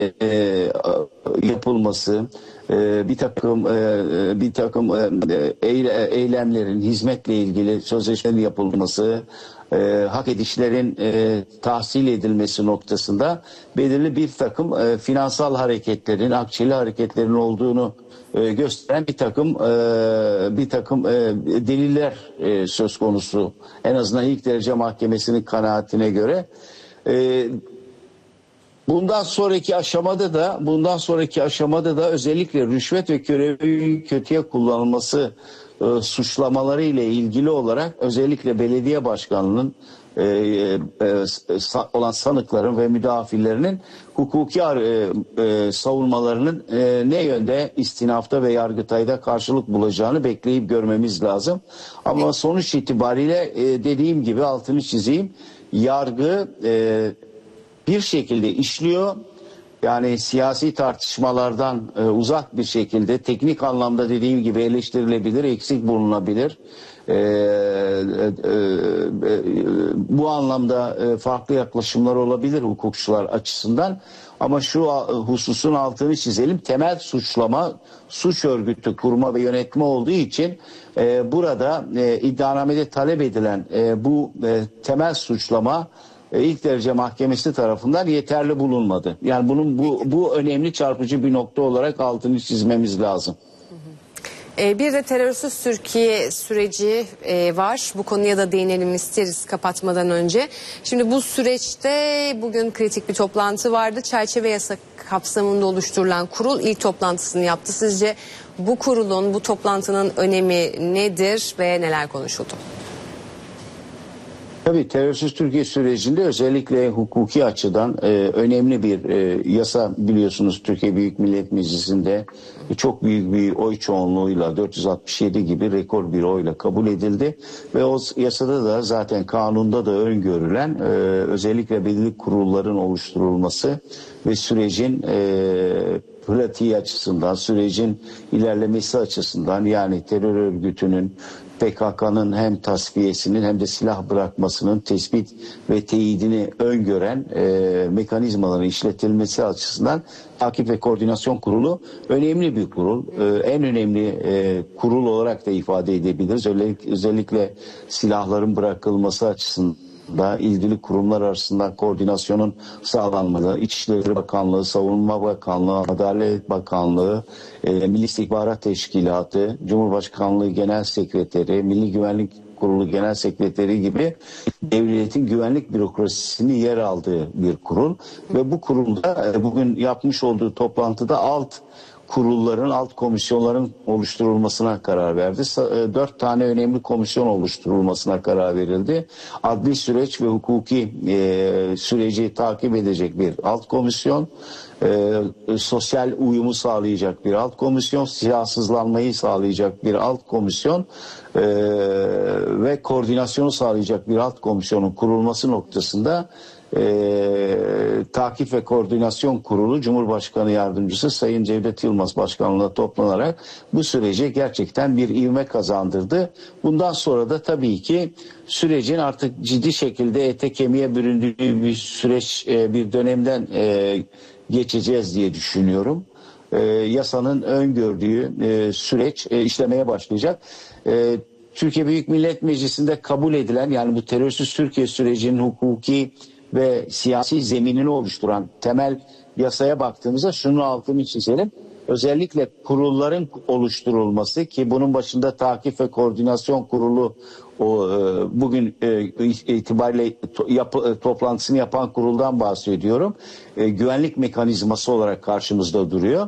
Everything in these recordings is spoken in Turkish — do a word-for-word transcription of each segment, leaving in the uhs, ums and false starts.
e, yapılması, e, bir takım e, bir takım e, eyle, eylemlerin, hizmetle ilgili sözleşmelerin yapılması, e, hak edişlerin e, tahsil edilmesi noktasında belirli bir takım e, finansal hareketlerin, akçeli hareketlerin olduğunu e, gösteren bir takım e, bir takım e, deliller e, söz konusu. En azından ilk derece mahkemesinin kanaatine göre. E, Bundan sonraki aşamada da bundan sonraki aşamada da özellikle rüşvet ve görevin kötüye kullanılması e, suçlamaları ile ilgili olarak özellikle belediye başkanlığının e, e, sa, olan sanıkların ve müdafillerinin hukuki e, e, savunmalarının e, ne yönde istinafta ve Yargıtay'da karşılık bulacağını bekleyip görmemiz lazım. Ama sonuç itibariyle e, dediğim gibi altını çizeyim, yargı e, bir şekilde işliyor. Yani siyasi tartışmalardan e, uzak bir şekilde teknik anlamda dediğim gibi eleştirilebilir, eksik bulunabilir. E, e, e, e, bu anlamda e, farklı yaklaşımlar olabilir hukukçular açısından. Ama şu hususun altını çizelim. Temel suçlama suç örgütü kurma ve yönetme olduğu için e, burada e, iddianamede talep edilen e, bu e, temel suçlama İlk derece mahkemesi tarafından yeterli bulunmadı. Yani bunun bu bu önemli, çarpıcı bir nokta olarak altını çizmemiz lazım. Bir de terörsüz Türkiye süreci var. Bu konuya da değinelim isteriz kapatmadan önce. Şimdi bu süreçte bugün kritik bir toplantı vardı. Çerçeve yasa kapsamında oluşturulan kurul ilk toplantısını yaptı. Sizce bu kurulun, bu toplantının önemi nedir ve neler konuşuldu? Tabii terörsüz Türkiye sürecinde özellikle hukuki açıdan e, önemli bir e, yasa, biliyorsunuz Türkiye Büyük Millet Meclisi'nde e, çok büyük bir oy çoğunluğuyla dört yüz altmış yedi gibi rekor bir oyla kabul edildi ve o yasada da zaten kanunda da öngörülen e, özellikle belirli kurulların oluşturulması ve sürecin e, pratiği açısından, sürecin ilerlemesi açısından, yani terör örgütünün, P K K'nın hem tasfiyesinin hem de silah bırakmasının tespit ve teyidini öngören e, mekanizmaların işletilmesi açısından Takip ve Koordinasyon Kurulu önemli bir kurul. E, en önemli e, kurul olarak da ifade edebiliriz. Özellikle, özellikle silahların bırakılması açısından da ilgili kurumlar arasında koordinasyonun sağlanmalı. İçişleri Bakanlığı, Savunma Bakanlığı, Adalet Bakanlığı, e, Milli İstihbarat Teşkilatı, Cumhurbaşkanlığı Genel Sekreteri, Milli Güvenlik Kurulu Genel Sekreteri gibi devletin güvenlik bürokrasisinin yer aldığı bir kurul. Ve bu kurulda e, bugün yapmış olduğu toplantıda alt kurulların, alt komisyonların oluşturulmasına karar verdi. Dört tane önemli komisyon oluşturulmasına karar verildi. Adli süreç ve hukuki e, süreci takip edecek bir alt komisyon, e, sosyal uyumu sağlayacak bir alt komisyon, silahsızlanmayı sağlayacak bir alt komisyon e, ve koordinasyonu sağlayacak bir alt komisyonun kurulması noktasında Ee, Takip ve Koordinasyon Kurulu Cumhurbaşkanı Yardımcısı Sayın Cevdet Yılmaz Başkanlığı'na toplanarak bu sürece gerçekten bir ivme kazandırdı. Bundan sonra da tabii ki sürecin artık ciddi şekilde ete kemiğe büründüğü bir süreç, bir dönemden geçeceğiz diye düşünüyorum. Yasanın öngördüğü süreç işlemeye başlayacak. Türkiye Büyük Millet Meclisi'nde kabul edilen, yani bu terörsüz Türkiye sürecinin hukuki ve siyasi zeminini oluşturan temel yasaya baktığımızda şunun altını çizelim. Özellikle kurulların oluşturulması, ki bunun başında Takip ve Koordinasyon Kurulu o e, bugün e, itibariyle to, yapı, toplantısını yapan kuruldan bahsediyorum. E, güvenlik mekanizması olarak karşımızda duruyor.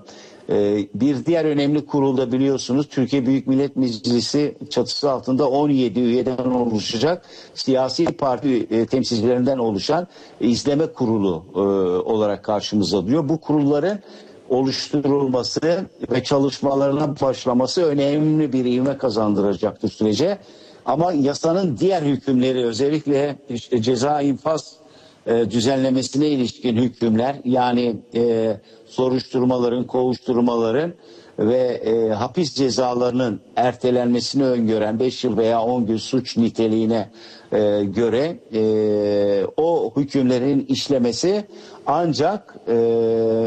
Bir diğer önemli kurulda biliyorsunuz Türkiye Büyük Millet Meclisi çatısı altında on yedi üyeden oluşacak siyasi parti temsilcilerinden oluşan izleme kurulu olarak karşımıza duruyor. Bu kurulların oluşturulması ve çalışmalarına başlaması önemli bir ivme kazandıracaktır sürece. Ama yasanın diğer hükümleri, özellikle işte ceza infaz E, düzenlemesine ilişkin hükümler, yani e, soruşturmaların, kovuşturmaların ve e, hapis cezalarının ertelenmesini öngören beş yıl veya on gün suç niteliğine e, göre e, o hükümlerin işlemesi ancak e,